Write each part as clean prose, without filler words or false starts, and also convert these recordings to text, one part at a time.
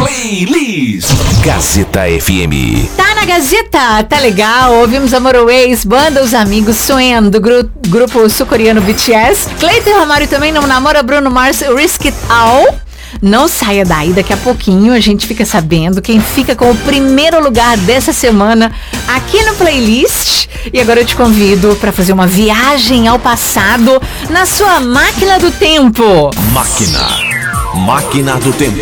Playlist Gazeta FM. Tá na Gazeta, tá legal. Ouvimos Amor Ways, banda Os Amigos, Suen, do grupo sul-coreano BTS. Cleiton Romário também não namora, Bruno Mars, Risk It All. Não saia daí, daqui a pouquinho a gente fica sabendo quem fica com o primeiro lugar dessa semana aqui no Playlist. E agora eu te convido para fazer uma viagem ao passado na sua máquina do tempo. Máquina do Tempo.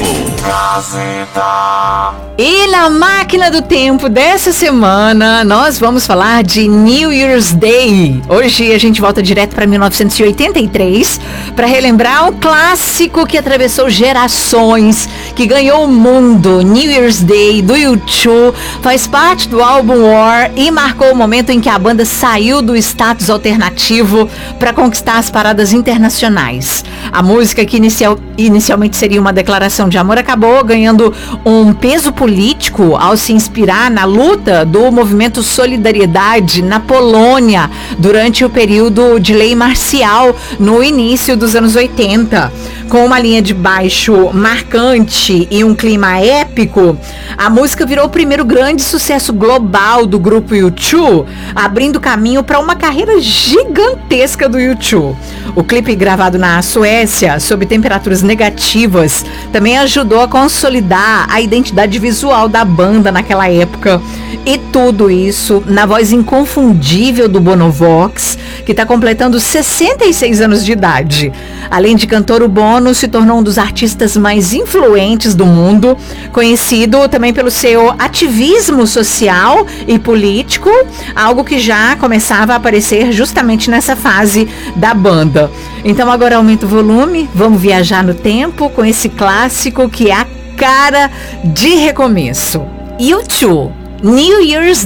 E na máquina do tempo dessa semana, nós vamos falar de New Year's Day. Hoje a gente volta direto para 1983 para relembrar um clássico que atravessou gerações, que ganhou o mundo. New Year's Day, do U2, faz parte do álbum War e marcou o momento em que a banda saiu do status alternativo para conquistar as paradas internacionais. A música, que inicialmente seria uma declaração de amor, acabou ganhando um peso político ao se inspirar na luta do movimento Solidariedade na Polônia durante o período de lei marcial no início dos anos 80. Com uma linha de baixo marcante e um clima épico, a música virou o primeiro grande sucesso global do grupo U2, abrindo caminho para uma carreira gigantesca do U2. O clipe, gravado na Suécia, sob temperaturas negativas, também ajudou a consolidar a identidade visual da banda naquela época. E tudo isso na voz inconfundível do Bono Vox, que está completando 66 anos de idade. Além de cantor, o Bono se tornou um dos artistas mais influentes do mundo, conhecido também pelo seu ativismo social e político, algo que já começava a aparecer justamente nessa fase da banda. Então agora aumenta o volume, vamos viajar no tempo com esse clássico que é a cara de recomeço. U2, New Year's